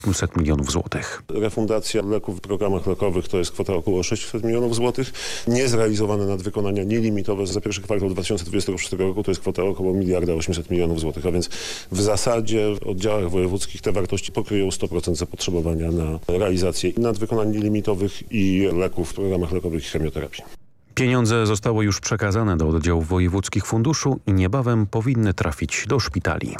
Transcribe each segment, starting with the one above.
800 milionów złotych. Refundacja leków w programach lekowych to jest kwota około 600 milionów złotych. Niezrealizowane nadwykonania nielimitowe za pierwszy kwartał 2026 roku to jest kwota około 1,8 milionów złotych, a więc w zasadzie w oddziałach wojewódzkich te wartości pokryją 100% zapotrzebowania na realizację nadwykonań nielimitowych i leków w programach lekowych i chemioterapii. Pieniądze zostały już przekazane do oddziałów wojewódzkich funduszu i niebawem powinny trafić do szpitali.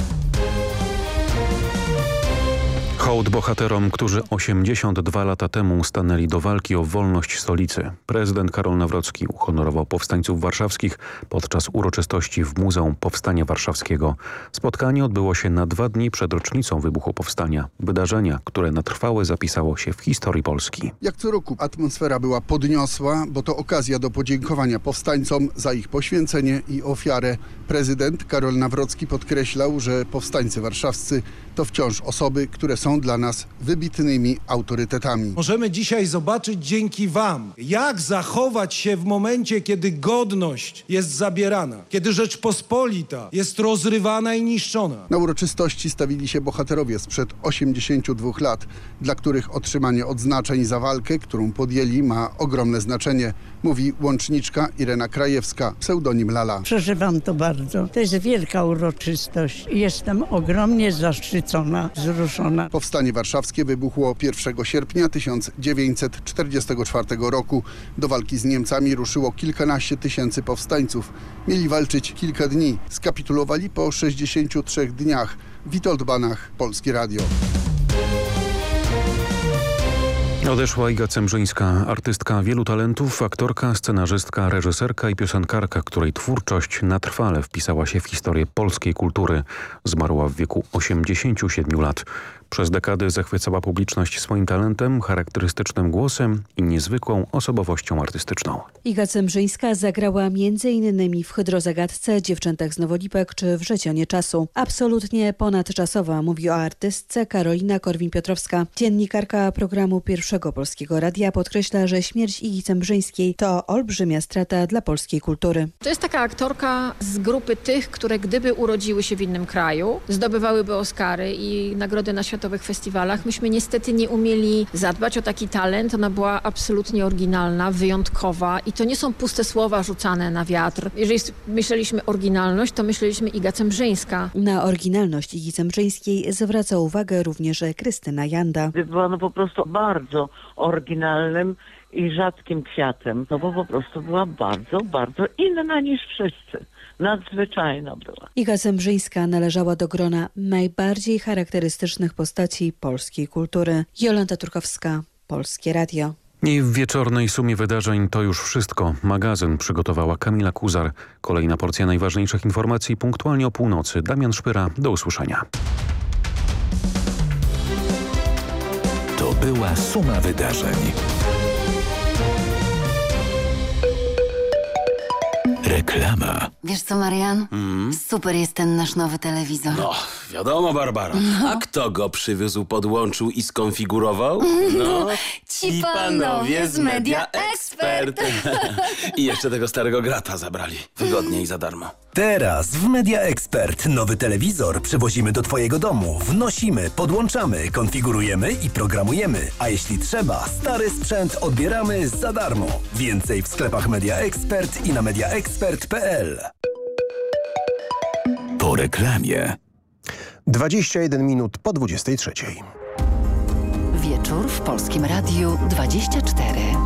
Hołd bohaterom, którzy 82 lata temu stanęli do walki o wolność stolicy. Prezydent Karol Nawrocki uhonorował powstańców warszawskich podczas uroczystości w Muzeum Powstania Warszawskiego. Spotkanie odbyło się na 2 dni przed rocznicą wybuchu powstania. Wydarzenia, które na trwałe zapisało się w historii Polski. Jak co roku atmosfera była podniosła, bo to okazja do podziękowania powstańcom za ich poświęcenie i ofiarę. Prezydent Karol Nawrocki podkreślał, że powstańcy warszawscy to wciąż osoby, które są dla nas wybitnymi autorytetami. Możemy dzisiaj zobaczyć dzięki wam, jak zachować się w momencie, kiedy godność jest zabierana, kiedy Rzeczpospolita jest rozrywana i niszczona. Na uroczystości stawili się bohaterowie sprzed 82 lat, dla których otrzymanie odznaczeń za walkę, którą podjęli, ma ogromne znaczenie, mówi łączniczka Irena Krajewska, pseudonim Lala. Przeżywam to bardzo. To jest wielka uroczystość. Jestem ogromnie zaszczycona, wzruszona. Powstanie warszawskie wybuchło 1 sierpnia 1944 roku. Do walki z Niemcami ruszyło kilkanaście tysięcy powstańców. Mieli walczyć kilka dni. Skapitulowali po 63 dniach. Witold Banach, Polskie Radio. Odeszła Iga Cemrzyńska, artystka wielu talentów, aktorka, scenarzystka, reżyserka i piosenkarka, której twórczość na trwale wpisała się w historię polskiej kultury. Zmarła w wieku 87 lat. Przez dekady zachwycała publiczność swoim talentem, charakterystycznym głosem i niezwykłą osobowością artystyczną. Iga Cemrzyńska zagrała m.in. w Hydrozagadce, Dziewczętach z Nowolipek czy w Żecionie czasu. Absolutnie ponadczasowa, mówi o artystce Karolina Korwin-Piotrowska. Dziennikarka programu Pierwszego Polskiego Radia podkreśla, że śmierć Igi Cemrzyńskiej to olbrzymia strata dla polskiej kultury. To jest taka aktorka z grupy tych, które gdyby urodziły się w innym kraju, zdobywałyby Oscary i nagrody na światowych festiwalach. Myśmy niestety nie umieli zadbać o taki talent. Ona była absolutnie oryginalna, wyjątkowa i to nie są puste słowa rzucane na wiatr. Jeżeli myśleliśmy oryginalność, to myśleliśmy Iga Cemrzyńska. Na oryginalność Igi Cemrzyńskiej zwraca uwagę również Krystyna Janda. Była po prostu bardzo oryginalnym i rzadkim kwiatem, bo po prostu była bardzo, bardzo inna niż wszyscy. Nadzwyczajna była. Iga Cemrzyńska należała do grona najbardziej charakterystycznych postaci polskiej kultury. Jolanta Turkowska, Polskie Radio. I w wieczornej sumie wydarzeń to już wszystko. Magazyn przygotowała Kamila Kuzar. Kolejna porcja najważniejszych informacji punktualnie o północy. Damian Szpyra, do usłyszenia. To była suma wydarzeń. Reklama. Wiesz co, Marian? Super jest ten nasz nowy telewizor. No, wiadomo, Barbara. A kto go przywiózł, podłączył i skonfigurował? No, ci panowie z Media Expert. I jeszcze tego starego grata zabrali. Wygodnie i za darmo. Teraz w Media Expert nowy telewizor przywozimy do Twojego domu. Wnosimy, podłączamy, konfigurujemy i programujemy. A jeśli trzeba, stary sprzęt odbieramy za darmo. Więcej w sklepach Media Expert i na mediaexpert.pl. Po reklamie. 21 minut po 23. Wieczór w Polskim Radiu 24.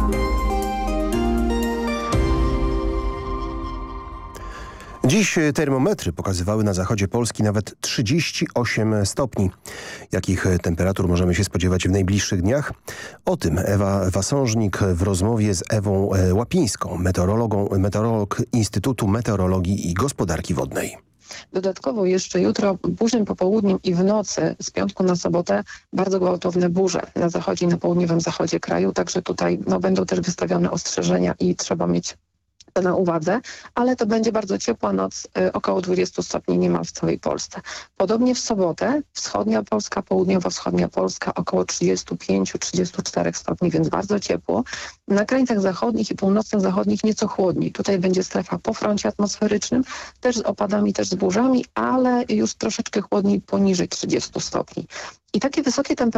Dziś termometry pokazywały na zachodzie Polski nawet 38 stopni. Jakich temperatur możemy się spodziewać w najbliższych dniach? O tym Ewa Wasążnik w rozmowie z Ewą Łapińską, meteorolog Instytutu Meteorologii i Gospodarki Wodnej. Dodatkowo jeszcze jutro późnym popołudniem i w nocy z piątku na sobotę bardzo gwałtowne burze na zachodzie i na południowym zachodzie kraju. Także tutaj będą też wystawione ostrzeżenia i trzeba mieć na uwadze, ale to będzie bardzo ciepła noc, około 20 stopni niemal w całej Polsce. Podobnie w sobotę wschodnia Polska, południowo-wschodnia Polska około 35-34 stopni, więc bardzo ciepło. Na krańcach zachodnich i północno-zachodnich nieco chłodniej. Tutaj będzie strefa po froncie atmosferycznym, też z opadami, też z burzami, ale już troszeczkę chłodniej poniżej 30 stopni. I takie wysokie temperatury